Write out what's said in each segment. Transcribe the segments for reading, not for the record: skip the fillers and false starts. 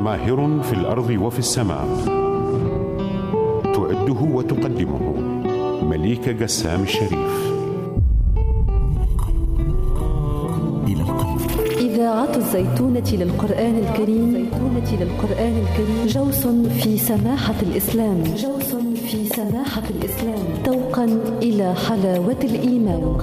ماهر في الأرض وفي السماء. تؤده وتقدمه مليكة قسام الشريف. إذاعة الزيتونة للقرآن الكريم، جوس في سماحة الإسلام، توقا إلى حلاوة الإيمان.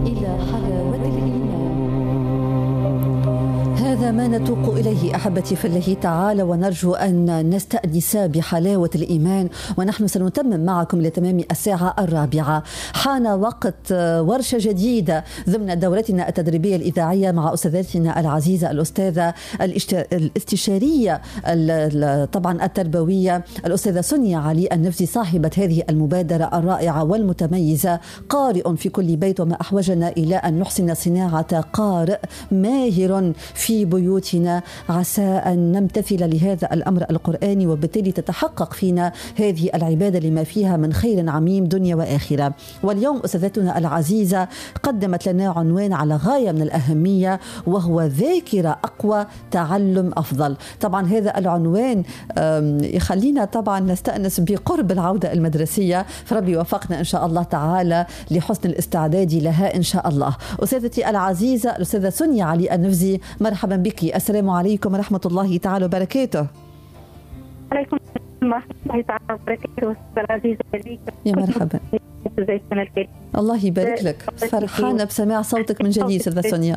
هذا ما نتوق إليه أحبتي في الله تعالى، ونرجو أن نستأنس بحلاوة الإيمان، ونحن سنتمم معكم لتمام الساعة 4. حان وقت ورشة جديدة ضمن دورتنا التدريبية الإذاعية مع أستاذتنا العزيزة الأستاذة الاستشارية طبعا التربوية الأستاذة سونيا علي النفزي، صاحبة هذه المبادرة الرائعة والمتميزة. قارئ في كل بيت، وما أحوجنا إلى أن نحسن صناعة قارئ ماهر في بيوتنا، عسى أن نمتثل لهذا الأمر القرآني، وبالتالي تتحقق فينا هذه العبادة لما فيها من خير عميم دنيا وآخرة. واليوم أستاذتنا العزيزة قدمت لنا عنوان على غاية من الأهمية، وهو ذاكرة أقوى تعلم أفضل. طبعا هذا العنوان يخلينا طبعا نستأنس بقرب العودة المدرسية، فربي وفقنا إن شاء الله تعالى لحسن الاستعداد لها إن شاء الله. أستاذتي العزيزة الأستاذة سونيا علي النفزي، مرحبا بك. السلام عليكم ورحمة الله تعالى وبركاته. عليكم السلام ورحمة الله تعالى وبركاته. العزيزة يا مرحبا. الله يبارك لك، فرحانة بسماع صوتك من جديد أستاذة سونيا.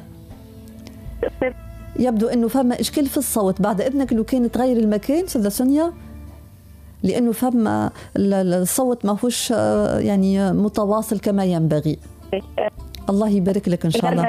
يبدو أنه فما إشكال في الصوت، بعد إذنك لو كانت تغير المكان أستاذة سونيا، لأنه فما الصوت ما هوش يعني متواصل كما ينبغي. الله يبارك لك إن شاء الله.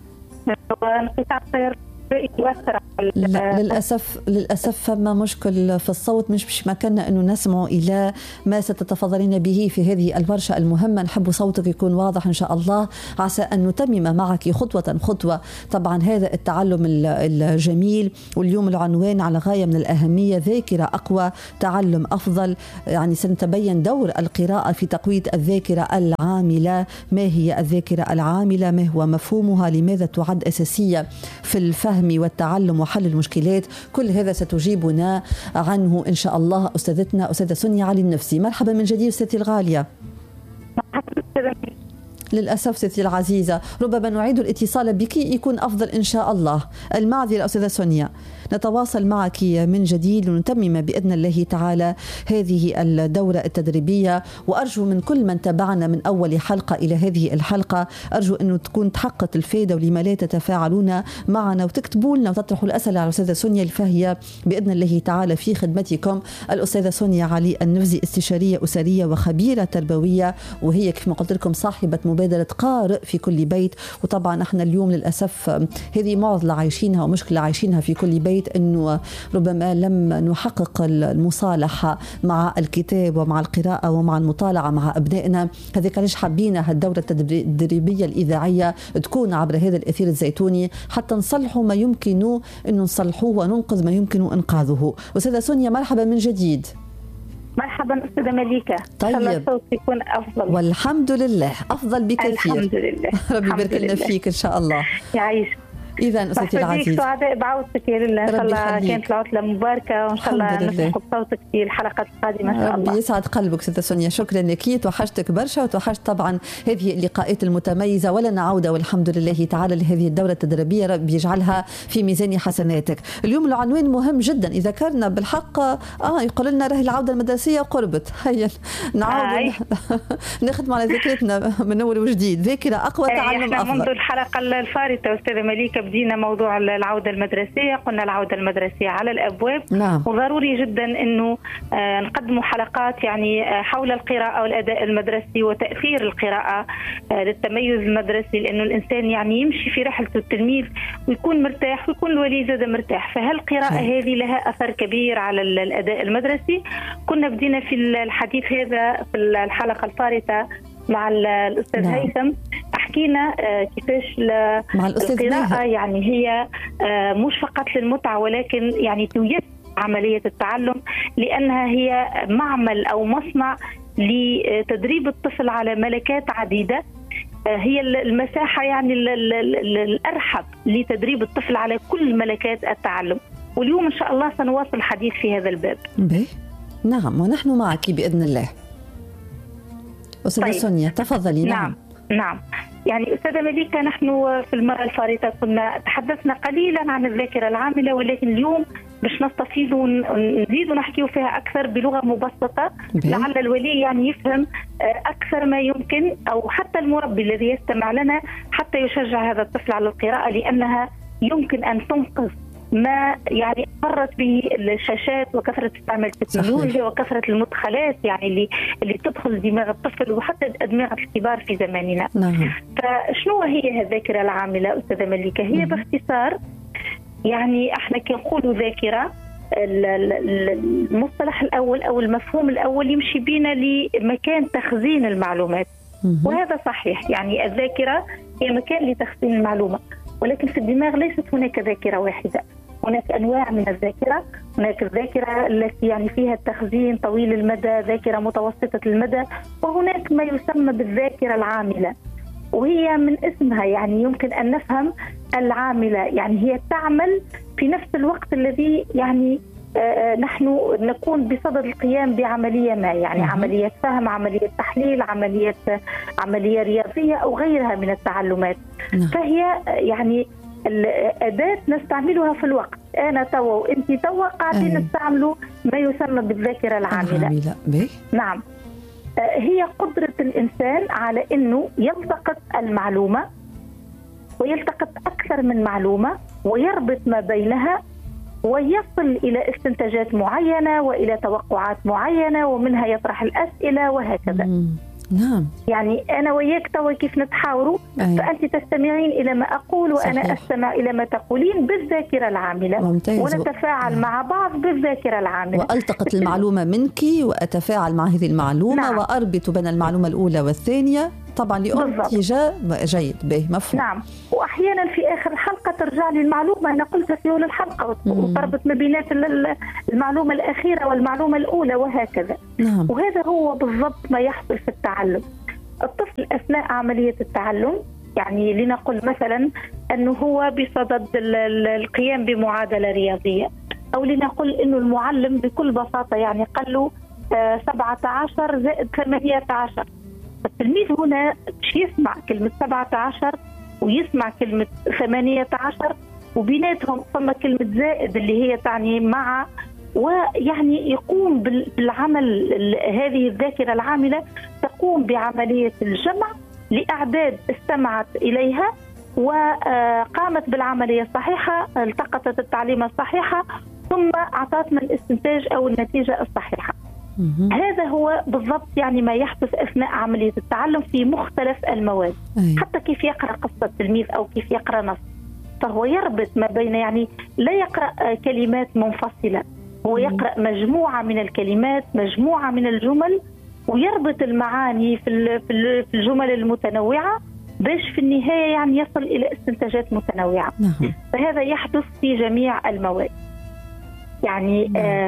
لا للأسف فما مشكل في الصوت، مش مكاننا أنه نسمع إلى ما ستتفضلين به في هذه الورشة المهمة. نحب صوتك يكون واضح إن شاء الله، عسى أن نتمم معك خطوة طبعا هذا التعلم الجميل. واليوم العنوان على غاية من الأهمية، ذاكرة أقوى تعلم أفضل. يعني سنتبين دور القراءة في تقوية الذاكرة العاملة. ما هي الذاكرة العاملة؟ ما هو مفهومها؟ لماذا تعد أساسية في الفهم والتعلم وحل المشكلات؟ كل هذا ستجيبنا عنه إن شاء الله أستاذتنا أستاذة سونيا علي النفزي. مرحبا من جديد ستي الغالية. للأسف ستي العزيزة ربما نعيد الاتصال بك يكون أفضل إن شاء الله. المعذرة أستاذة سونيا، نتواصل معك من جديد لنتمم بإذن الله تعالى هذه الدورة التدريبية. وأرجو من كل من تابعنا من أول حلقة إلى هذه الحلقة، أرجو أنه تكون تحققت الفائدة، ولما لا تتفاعلون معنا وتكتبوا لنا وتطرحوا الأسئلة على الأستاذة سونيا، فهي بإذن الله تعالى في خدمتكم. الأستاذة سونيا علي النفزي استشارية أسرية وخبيرة تربوية، وهي كما قلت لكم صاحبة مبادرة قارئ في كل بيت. وطبعا احنا اليوم للأسف هذه معضلة عايشينها ومشكلة عايشينها في كل بيت، أنه ربما لم نحقق المصالحة مع الكتاب ومع القراءة ومع المطالعة مع أبنائنا. هذيك ليش حابين هالدورة التدريبية الإذاعية تكون عبر هذا الأثير الزيتوني، حتى نصلحوا ما يمكن أن نصلحوه وننقذ ما يمكن إنقاذه. أستاذة سونيا مرحبا من جديد. مرحبا أستاذة مليكة. طيب، الصوت يكون أفضل والحمد لله، أفضل بكثير. الحمد لله. ربي يبارك لنا فيك إن شاء الله. يعيش. إذا أستاذتي العزيزة سعداء بعودتك يا لله، إن شاء الله كانت العطلة مباركة، وإن شاء الله نسمع صوتك في الحلقات القادمة إن شاء الله. ربي يسعد قلبك ستة سونيا، شكرا لك، توحشتك برشا وتوحشت طبعا هذه اللقاءات المتميزة، ولنا عودة والحمد لله تعالى لهذه الدورة التدريبية، ربي يجعلها في ميزان حسناتك. اليوم العنوان مهم جدا، إذا كنا بالحق يقول لنا راه العودة المدرسية قربت، هيا نعود نخدم على ذاكرتنا من أول وجديد، ذاكرة أقوى تعلم أفضل. منذ الحلقة الفارطة أستاذة مليكة بدينا موضوع العودة المدرسية، قلنا العودة المدرسية على الأبواب. نعم. وضروري جدا أنه نقدم حلقات يعني حول القراءة والأداء المدرسي وتأثير القراءة للتميز المدرسي، لأنه الإنسان يعني يمشي في رحلة التلميذ ويكون مرتاح ويكون الولي زاد مرتاح، فهل القراءة هذه لها أثر كبير على الأداء المدرسي؟ كنا بدينا في الحديث هذا في الحلقة الفارطة مع الأستاذ هيثم، حكينا كيفاش القراءة يعني هي مش فقط للمتعة، ولكن يعني تيسر عملية التعلم، لأنها هي معمل أو مصنع لتدريب الطفل على ملكات عديدة. هي المساحة يعني الأرحب لتدريب الطفل على كل ملكات التعلم. واليوم إن شاء الله سنواصل الحديث في هذا الباب. نعم، ونحن معك بإذن الله. أستاذة سونيا تفضلي. نعم. يعني أستاذة مليكة، نحن في المرة الفارطة كنا تحدثنا قليلا عن الذاكرة العاملة، ولكن اليوم باش نستفيد ونزيد نحكي فيها أكثر بلغة مبسطة لعل الولي يعني يفهم أكثر ما يمكن، أو حتى المربي الذي يستمع لنا حتى يشجع هذا الطفل على القراءة، لأنها يمكن أن تنقذ ما يعني مرت به الشاشات وكثرة استعمال التكنولوجيا وكثرة المدخلات يعني اللي تدخل دماغ الطفل وحتى أدمغة الكبار في زماننا. فشنو هي الذاكرة العاملة أستاذة مليكة؟ هي باختصار يعني احنا كي نقولوا ذاكرة، المصطلح الأول أو المفهوم الأول يمشي بينا لمكان تخزين المعلومات، وهذا صحيح. يعني الذاكرة هي مكان لتخزين المعلومة، ولكن في الدماغ ليست هناك ذاكرة واحدة، هناك أنواع من الذاكرة. هناك الذاكرة التي يعني فيها التخزين طويل المدى، ذاكرة متوسطة المدى، وهناك ما يسمى بالذاكرة العاملة، وهي من اسمها يعني يمكن أن نفهم العاملة، يعني هي تعمل في نفس الوقت الذي يعني نحن نكون بصدد القيام بعملية ما، يعني عملية فهم، عملية تحليل، عملية رياضية أو غيرها من التعلمات. فهي يعني الأداة نستعملها في الوقت، أنا توا وأنت توا قاعدين نستعملوا ما يسمى بالذاكرة العاملة. نعم، هي قدرة الإنسان على أنه يلتقط المعلومة ويلتقط أكثر من معلومة ويربط ما بينها ويصل إلى استنتاجات معينة وإلى توقعات معينة، ومنها يطرح الأسئلة وهكذا. نعم، يعني أنا وياك توا كيف نتحاوروا، فأنت تستمعين إلى ما أقول وأنا أستمع إلى ما تقولين بالذاكرة العاملة. ممتاز. ونتفاعل مع بعض بالذاكرة العاملة، وألتقط المعلومة منك وأتفاعل مع هذه المعلومة. نعم. وأربط بين المعلومة الأولى والثانية طبعا لأنتج جيد به مفهوم. نعم، وأحيانا في آخر الحلقة ترجع لي المعلومة أنا قلتها في أول الحلقة وتربط ما بينات المعلومة الأخيرة والمعلومة الأولى وهكذا. نعم. وهذا هو بالضبط ما يحصل في التعلم. الطفل أثناء عملية التعلم يعني لنقل مثلا أنه هو بصدد القيام بمعادلة رياضية، أو لنقل أنه المعلم بكل بساطة يعني قال له 17 زائد 18. التلميذ هنا مش يسمع كلمة 17 ويسمع كلمة 18 وبيناتهم ثم كلمة زائد اللي هي تعني مع، ويعني يقوم بالعمل. هذه الذاكرة العاملة تقوم بعملية الجمع لأعداد استمعت إليها وقامت بالعملية الصحيحة، التقطت التعليمة الصحيحة ثم أعطتنا الاستنتاج أو النتيجة الصحيحة. هذا هو بالضبط يعني ما يحدث أثناء عملية التعلم في مختلف المواد. حتى كيف يقرأ قصة تلميذ أو كيف يقرأ نص، فهو يربط ما بين يعني لا يقرأ كلمات منفصلة، هو يقرأ مجموعة من الكلمات، مجموعة من الجمل، ويربط المعاني في الجمل المتنوعة باش في النهاية يعني يصل إلى استنتاجات متنوعة. فهذا يحدث في جميع المواد. يعني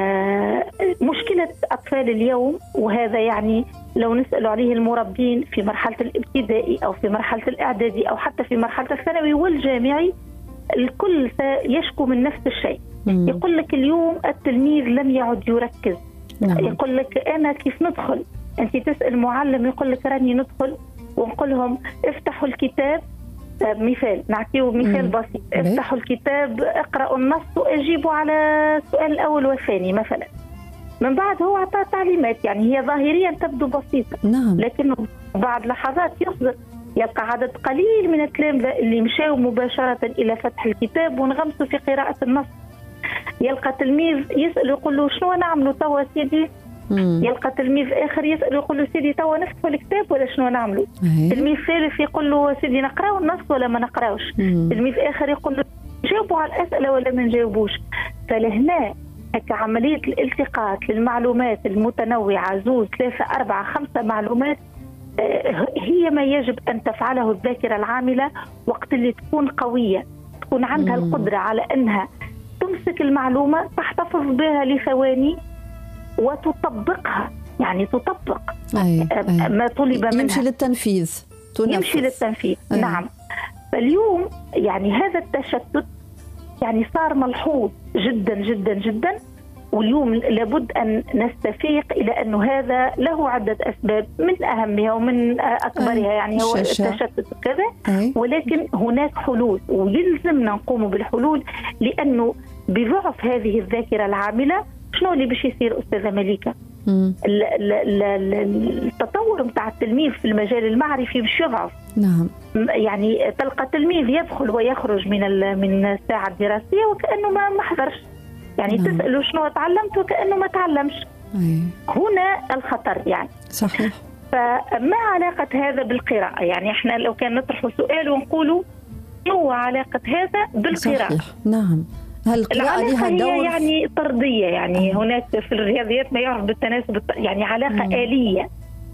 مشكلة أطفال اليوم، وهذا يعني لو نسأل عليه المربين في مرحلة الابتدائي أو في مرحلة الإعدادي أو حتى في مرحلة الثانوي والجامعي، الكل يشكو من نفس الشيء. يقول لك اليوم التلميذ لم يعد يركز. يقول لك أنا كيف ندخل، أنت تسأل معلم يقول لك راني ندخل ونقول لهم افتحوا الكتاب، مثال نعطيه مثال بسيط، افتحوا الكتاب اقرأوا النص واجيبوا على السؤال الأول والثاني مثلا. من بعد هو أعطى تعليمات يعني هي ظاهريا تبدو بسيطة، لكنه بعد لحظات يصدر يبقى عدد قليل من التلامذة اللي مشاوا مباشرة إلى فتح الكتاب ونغمسوا في قراءة النص. يلقى تلميذ يسأل يقول له شنو نعملوا توا سيدي، يلقى تلميذ آخر يسأل يقول له سيدي توا نفتحوا الكتاب ولا شنو نعملوا. تلميذ ثالث يقول له سيدي نقراو النص ولا ما نقراوش. تلميذ آخر يقول له جاوبوا على الأسئلة ولا ما نجاوبوش. فلهنا عملية الالتقاط للمعلومات المتنوعة 2 3 4 5 معلومات هي ما يجب أن تفعله الذاكرة العاملة وقت اللي تكون قوية، تكون عندها القدرة على أنها تمسك المعلومة تحتفظ بها لثواني وتطبقها، يعني تطبق ما طلب منها، يمشي للتنفيذ. نعم. فاليوم يعني هذا التشتت يعني صار ملحوظ جدا جدا جدا. واليوم لابد أن نستفيق إلى أنه هذا له عدة أسباب، من أهمها ومن أكبرها يعني هو التشتت وكذا، ولكن هناك حلول ويلزمنا نقوم بالحلول، لأنه بضعف هذه الذاكرة العاملة شنو اللي باش يصير أستاذة مليكة؟ التطور متاع التلميذ في المجال المعرفي باش يضعف. نعم. يعني تلقى التلميذ يدخل ويخرج من الساعة الدراسية وكأنه ما حضرش، يعني نعم. تسأله شنو تعلمت وكأنه ما تعلمش. هنا الخطر يعني. صحيح. فما علاقة هذا بالقراءة؟ يعني احنا لو كان نطرح سؤال ونقوله شنو علاقة هذا بالقراءة؟ صحيح. نعم. هل القراءة لها دور؟ يعني طردية، يعني هناك في الرياضيات ما يعرف بالتناسب، يعني علاقة آلية.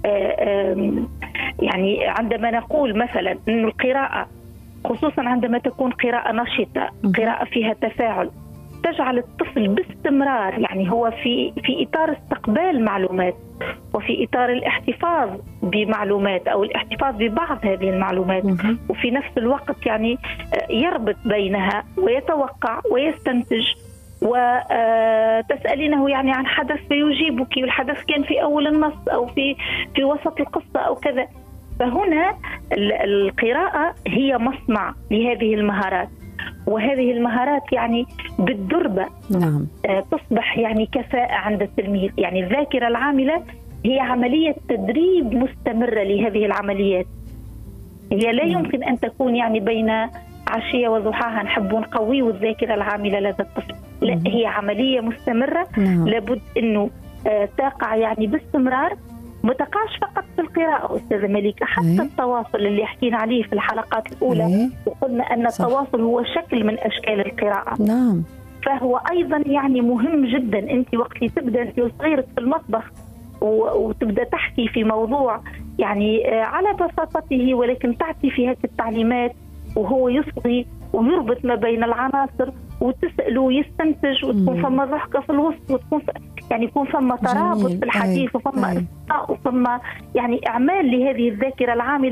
يعني عندما نقول مثلا أن القراءة خصوصا عندما تكون قراءة نشطة، قراءة فيها تفاعل، تجعل الطفل باستمرار يعني هو في إطار استقبال معلومات وفي إطار الاحتفاظ بمعلومات أو الاحتفاظ ببعض هذه المعلومات، وفي نفس الوقت يعني يربط بينها ويتوقع ويستنتج، وتسألينه يعني عن حدث فيجيبك، والحدث كان في أول النص أو في وسط القصة أو كذا. فهنا القراءة هي مصنع لهذه المهارات، وهذه المهارات يعني بالدربة نعم. تصبح يعني كفاءة عند التلميذ. يعني الذاكرة العاملة هي عملية تدريب مستمرة لهذه العمليات، هي لا يمكن أن تكون يعني بين عشية وضحاها نحب نقوي الذاكرة العاملة لدى الطفل، لا، هي عملية مستمرة. لابد أنه تقع يعني باستمرار، ما تقعش فقط في القراءة أستاذة مليكة، حتى التواصل اللي حكينا عليه في الحلقات الأولى وقلنا أن التواصل هو شكل من أشكال القراءة. نعم. فهو أيضا يعني مهم جدا. أنت وقت تبدأ أنت وصغيرك في المطبخ وتبدأ تحكي في موضوع يعني على بساطته، ولكن تعطي في هذه التعليمات وهو يصغي ويربط ما بين العناصر وتسأله يستنتج، وتكون فما ضحكة في الوسط، وتكون يعني يكون فما ترابط في الحديث، وفما إصغاء، وفما يعني إعمال لهذه الذاكرة العاملة.